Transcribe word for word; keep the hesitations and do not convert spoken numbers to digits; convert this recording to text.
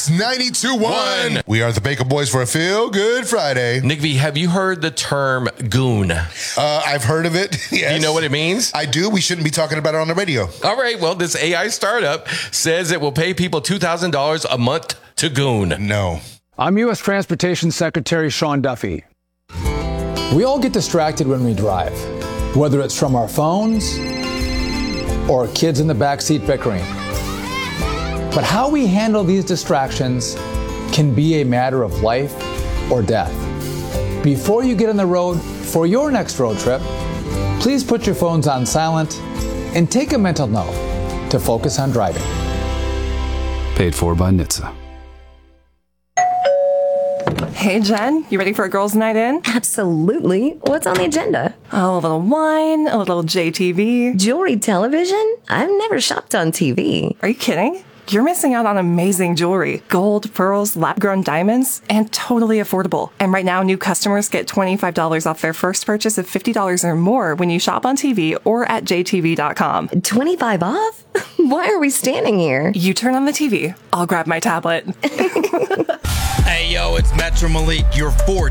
X ninety-two point one. We are the Baker Boys for a Feel Good Friday. Nick V, have you heard the term goon? Uh, I've heard of it. Yes. Do you know what it means? I do. We shouldn't be talking about it on the radio. All right. Well, this A I startup says it will pay people two thousand dollars a month to goon. No. I'm U S Transportation Secretary Sean Duffy. We all get distracted when we drive, whether it's from our phones or kids in the backseat bickering. But how we handle these distractions can be a matter of life or death. Before you get on the road for your next road trip, please put your phones on silent and take a mental note to focus on driving. Paid for by N H T S A. Hey, Jen, you ready for a girls' night in? Absolutely. What's on the agenda? Oh, a little wine, a little J T V. Jewelry television? I've never shopped on T V. Are you kidding? You're missing out on amazing jewelry. Gold, pearls, lab-grown diamonds, and totally affordable. And right now, new customers get twenty-five dollars off their first purchase of fifty dollars or more when you shop on T V or at j t v dot com. twenty-five off? Why are we standing here? You turn on the T V. I'll grab my tablet. Hey, yo, it's Metro Malik, your four